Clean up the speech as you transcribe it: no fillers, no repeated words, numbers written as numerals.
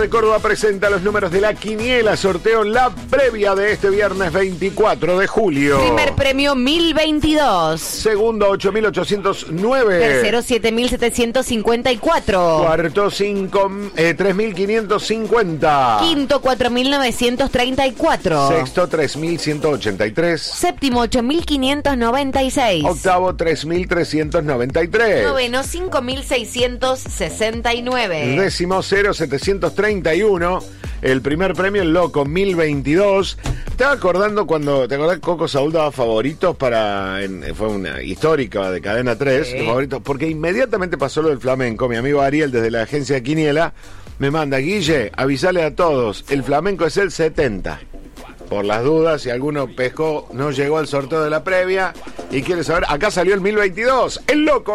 de Córdoba presenta los números de la quiniela, sorteo la previa de este viernes 24 de julio. Primer premio 1022. Segundo 8809. Tercero 7754. Cuarto 3550. Quinto 4934. Sexto 3183. Séptimo 8596. Octavo 3393. Noveno 5669. Décimo 0731. El primer premio, el loco 1022. Estaba acordando cuando, ¿te acordás que Coco Saúl daba favoritos fue una histórica de Cadena 3, Sí. de favoritos, porque inmediatamente pasó lo del flamenco. Mi amigo Ariel, desde la agencia de Quiniela, me manda: Guille, avisale a todos, el flamenco es el 70. Por las dudas, si alguno pescó, no llegó al sorteo de la previa y quiere saber, acá salió el 1022, el loco.